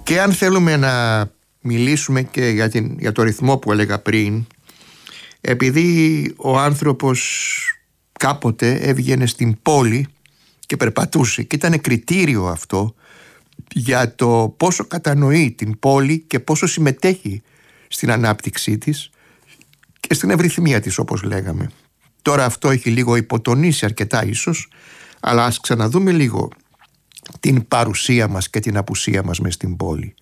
Και αν θέλουμε να μιλήσουμε και για το ρυθμό που έλεγα πριν, επειδή ο άνθρωπος κάποτε έβγαινε στην πόλη και περπατούσε και ήταν κριτήριο αυτό για το πόσο κατανοεί την πόλη και πόσο συμμετέχει στην ανάπτυξή της και στην ευρυθυμία της, όπως λέγαμε. Τώρα αυτό έχει λίγο υποτονίσει αρκετά ίσως, αλλά ας ξαναδούμε λίγο την παρουσία μας και την απουσία μας μες στην πόλη.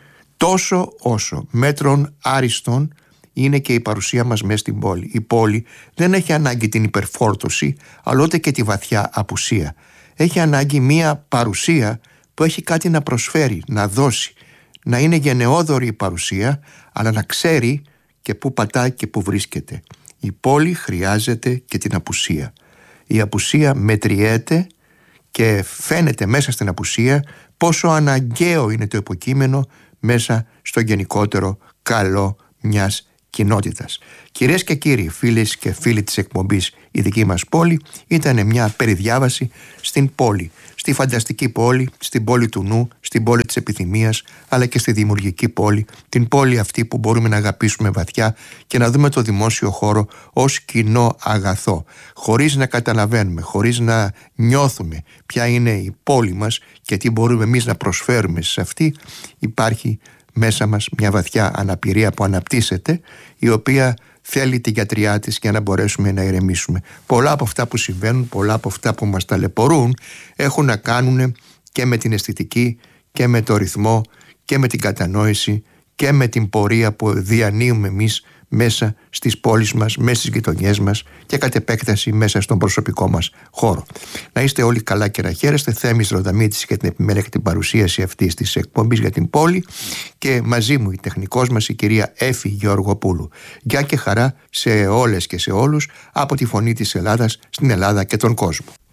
Τόσο όσο μέτρων άριστον είναι και η παρουσία μας μες στην πόλη. Η πόλη δεν έχει ανάγκη την υπερφόρτωση, αλλά ούτε και τη βαθιά απουσία. Έχει ανάγκη μία παρουσία που έχει κάτι να προσφέρει, να δώσει, να είναι γενναιόδορη η παρουσία, αλλά να ξέρει και πού πατάει και πού βρίσκεται. Η πόλη χρειάζεται και την απουσία. Η απουσία μετριέται και φαίνεται μέσα στην απουσία πόσο αναγκαίο είναι το υποκείμενο μέσα στο γενικότερο καλό μιας κοινότητας. Κυρίες και κύριοι, φίλες και φίλοι της εκπομπής «Η δική μας πόλη», ήταν μια περιδιάβαση στην πόλη, στη φανταστική πόλη, στην πόλη του νου, στην πόλη της επιθυμίας, αλλά και στη δημιουργική πόλη, την πόλη αυτή που μπορούμε να αγαπήσουμε βαθιά και να δούμε το δημόσιο χώρο ως κοινό αγαθό, χωρίς να καταλαβαίνουμε, χωρίς να νιώθουμε ποια είναι η πόλη μας και τι μπορούμε εμείς να προσφέρουμε σε αυτή. Υπάρχει μέσα μας μια βαθιά αναπηρία που αναπτύσσεται, η οποία θέλει τη γιατριά της για να μπορέσουμε να ηρεμήσουμε. Πολλά από αυτά που συμβαίνουν, πολλά από αυτά που μας ταλαιπωρούν έχουν να κάνουν και με την αισθητική και με το ρυθμό και με την κατανόηση και με την πορεία που διανύουμε εμείς μέσα στις πόλεις μας, μέσα στις γειτονιές μας και κατ' επέκταση μέσα στον προσωπικό μας χώρο. Να είστε όλοι καλά και να χαίρεστε. Θέμης Ροδαμίτης για την επιμέλεια και την παρουσίαση αυτής της εκπομπής για την πόλη, και μαζί μου η τεχνικός μας η κυρία Έφη Γεωργοπούλου. Γεια και χαρά σε όλες και σε όλους από τη Φωνή της Ελλάδας στην Ελλάδα και τον κόσμο.